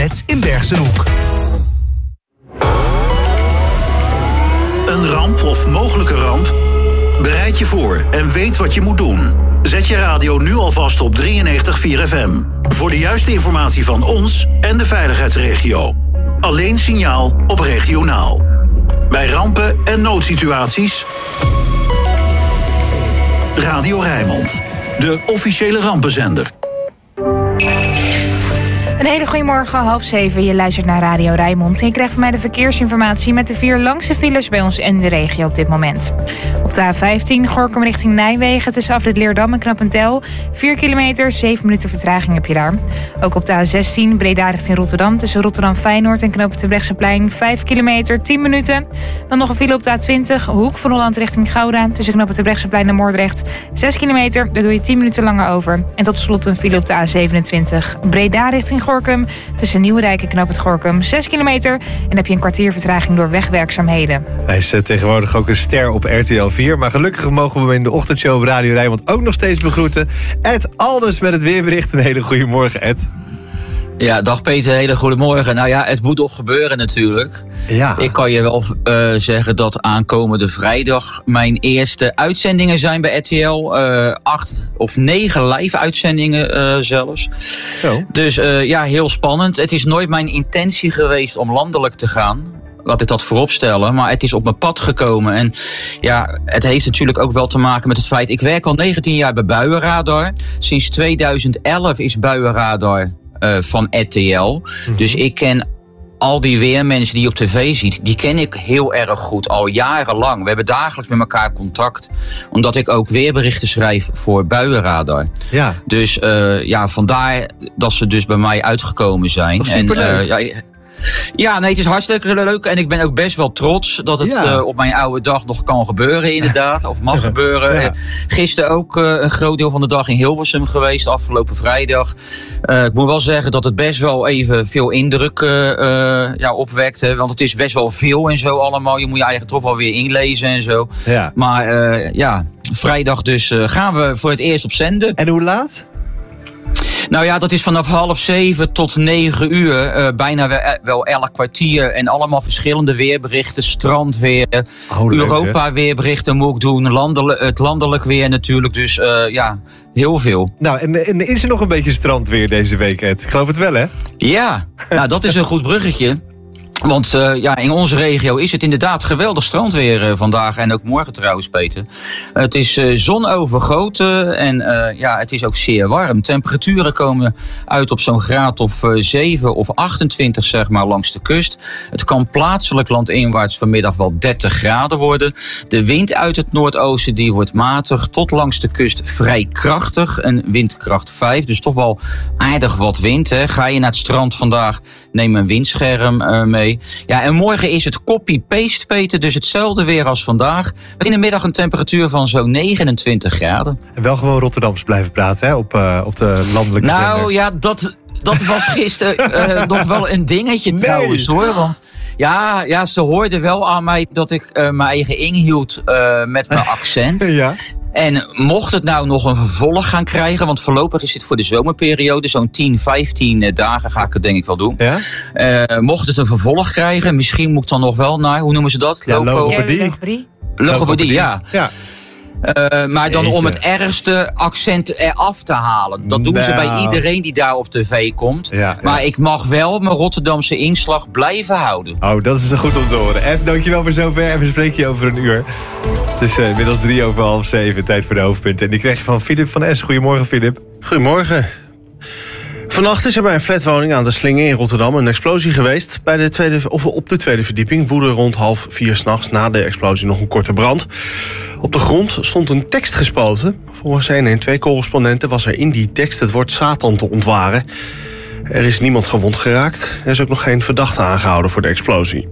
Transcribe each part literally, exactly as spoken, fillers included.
Outlets in Bergsenhoek. Een ramp of mogelijke ramp? Bereid je voor en weet wat je moet doen. Zet je radio nu alvast op drieënnegentig komma vier F M. Voor de juiste informatie van ons en de veiligheidsregio. Alleen signaal op regionaal. Bij rampen en noodsituaties... Radio Rijnmond, de officiële rampenzender. Een hele goede morgen, half zeven. Je luistert naar Radio Rijnmond. En je krijgt van mij de verkeersinformatie met de vier langste files bij ons in de regio op dit moment. Op de A vijftien, Gorinchem richting Nijmegen, tussen afrit Leerdam en Knoppentel. vier kilometer, zeven minuten vertraging heb je daar. Ook op de A zestien, Breda richting Rotterdam, tussen Rotterdam Feyenoord en Knopen Terbrechtseplein. vijf kilometer, tien minuten. Dan nog een file op de A twintig, Hoek van Holland richting Gouda, tussen Knopen Terbrechtseplein en Moordrecht. zes kilometer, daar doe je tien minuten langer over. En tot slot een file op de A zevenentwintig, Breda richting Gorinchem, tussen Nieuwendijk en Knoop het Gorinchem. zes kilometer en dan heb je een kwartier vertraging door wegwerkzaamheden. Hij is uh, tegenwoordig ook een ster op R T L vier. Maar gelukkig mogen we hem in de ochtendshow op Radio Rijnmond ook nog steeds begroeten. Ed Alders met het weerbericht. Een hele goede morgen, Ed. Ja, dag Peter, hele goedemorgen. Nou ja, het moet nog gebeuren natuurlijk. Ja. Ik kan je wel uh, zeggen dat aankomende vrijdag mijn eerste uitzendingen zijn bij R T L. Uh, acht of negen live uitzendingen uh, zelfs. Zo. Dus uh, ja, heel spannend. Het is nooit mijn intentie geweest om landelijk te gaan. Laat ik dat vooropstellen, maar het is op mijn pad gekomen. En ja, het heeft natuurlijk ook wel te maken met het feit... ik werk al negentien jaar bij Buienradar. Sinds tweeduizend elf is Buienradar uh, van R T L. Mm-hmm. Dus ik ken al die weermensen die je op tv ziet... die ken ik heel erg goed, al jarenlang. We hebben dagelijks met elkaar contact. Omdat ik ook weerberichten schrijf voor Buienradar. Ja. Dus uh, ja, vandaar dat ze dus bij mij uitgekomen zijn. Dat is superleuk. En, uh, ja, Ja, nee, het is hartstikke leuk. En ik ben ook best wel trots dat het ja. uh, op mijn oude dag nog kan gebeuren, inderdaad. Of mag gebeuren. Ja. Gisteren ook uh, een groot deel van de dag in Hilversum geweest, afgelopen vrijdag. Uh, ik moet wel zeggen dat het best wel even veel indruk uh, uh, ja, opwekt. Hè, want het is best wel veel en zo allemaal. Je moet je eigen toch wel weer inlezen en zo. Ja. Maar uh, ja, vrijdag dus uh, gaan we voor het eerst op zenden. En hoe laat? Nou ja, dat is vanaf half zeven tot negen uur. Uh, bijna wel, wel elk kwartier. En allemaal verschillende weerberichten. Strandweer, oh, Europa weerberichten moet ik doen. Landelijk, het landelijk weer natuurlijk. Dus uh, ja, heel veel. Nou, en, en is er nog een beetje strandweer deze week, Ed? Ik geloof het wel, hè? Ja, nou, dat is een goed bruggetje. Want uh, ja, in onze regio is het inderdaad geweldig strandweer uh, vandaag en ook morgen trouwens, Peter. Uh, het is uh, zonovergoten en uh, ja, het is ook zeer warm. Temperaturen komen uit op zo'n graad of uh, zeven of achtentwintig zeg maar langs de kust. Het kan plaatselijk landinwaarts vanmiddag wel dertig graden worden. De wind uit het noordoosten die wordt matig tot langs de kust vrij krachtig. Een windkracht vijf, dus toch wel aardig wat wind. Hè. Ga je naar het strand vandaag, neem een windscherm uh, mee. Ja, en morgen is het copy-paste, Peter, dus hetzelfde weer als vandaag. In de middag een temperatuur van zo'n negenentwintig graden. En wel gewoon Rotterdams blijven praten, hè, op, uh, op de landelijke nou, zender. Ja, dat... Dat was gisteren uh, nog wel een dingetje nee. trouwens, hoor. Want ja, ja, ze hoorden wel aan mij dat ik uh, mijn eigen inhield uh, met mijn accent. Ja. En mocht het nou nog een vervolg gaan krijgen... want voorlopig is dit voor de zomerperiode... zo'n tien, vijftien dagen ga ik het denk ik wel doen. Ja? Uh, mocht het een vervolg krijgen... misschien moet ik dan nog wel naar... hoe noemen ze dat? Ja, logopedie. Logopedie, Logopedie, ja. ja. Uh, maar dan Jeetje. om het ergste accent eraf te halen. Dat doen nou. ze bij iedereen die daar op tv komt. Ja, maar ja. ik mag wel mijn Rotterdamse inslag blijven houden. Oh, dat is goed om te horen. Ed, dankjewel voor zover en we spreken je over een uur. Het is uh, inmiddels drie over half zeven, tijd voor de hoofdpunten. En die krijg je van Filip van S. Goedemorgen, Filip. Goedemorgen. Vannacht is er bij een flatwoning aan de Slinge in Rotterdam een explosie geweest. Bij de tweede, of op de tweede verdieping woedde rond half vier 's nachts na de explosie nog een korte brand. Op de grond stond een tekst gespoten. Volgens een en twee correspondenten was er in die tekst het woord Satan te ontwaren. Er is niemand gewond geraakt. Er is ook nog geen verdachte aangehouden voor de explosie.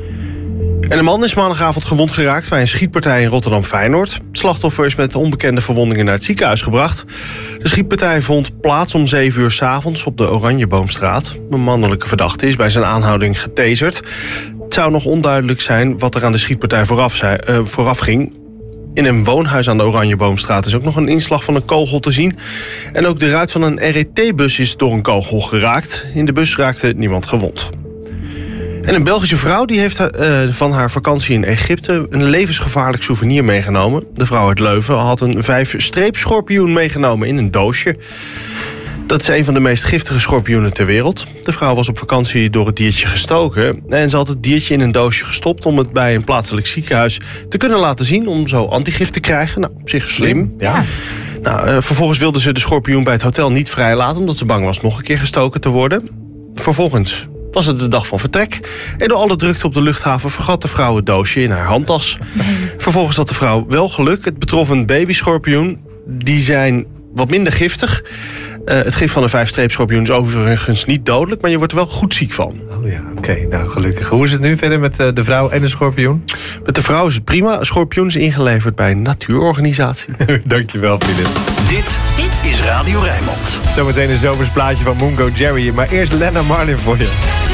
En een man is maandagavond gewond geraakt bij een schietpartij in Rotterdam-Feyenoord. Het slachtoffer is met onbekende verwondingen naar het ziekenhuis gebracht. De schietpartij vond plaats om zeven uur 's avonds op de Oranjeboomstraat. Een mannelijke verdachte is bij zijn aanhouding getaserd. Het zou nog onduidelijk zijn wat er aan de schietpartij vooraf, zei, uh, vooraf ging. In een woonhuis aan de Oranjeboomstraat is ook nog een inslag van een kogel te zien. En ook de ruit van een R E T-bus is door een kogel geraakt. In de bus raakte niemand gewond. En een Belgische vrouw die heeft uh, van haar vakantie in Egypte een levensgevaarlijk souvenir meegenomen. De vrouw uit Leuven had een vijf-streepschorpioen meegenomen in een doosje. Dat is een van de meest giftige schorpioenen ter wereld. De vrouw was op vakantie door het diertje gestoken. En ze had het diertje in een doosje gestopt om het bij een plaatselijk ziekenhuis te kunnen laten zien. Om zo antigif te krijgen. Nou, op zich slim. Ja. Nou, uh, vervolgens wilde ze de schorpioen bij het hotel niet vrijlaten, omdat ze bang was nog een keer gestoken te worden. Vervolgens was het de dag van vertrek. En door alle drukte op de luchthaven vergat de vrouw het doosje in haar handtas. Vervolgens had de vrouw wel geluk. Het betrof een babyschorpioen. Die zijn wat minder giftig. Uh, het gif van een vijfstreepschorpioen is overigens niet dodelijk, maar je wordt er wel goed ziek van. Oh ja, oké. Okay. Nou, gelukkig. Hoe is het nu verder met uh, de vrouw en de schorpioen? Met de vrouw is het prima. Een schorpioen is ingeleverd bij een natuurorganisatie. Dankjewel, Philip. Dit, dit is Radio Rijnmond. Zometeen een zomers plaatje van Mungo Jerry. Maar eerst Lena Marlin voor je.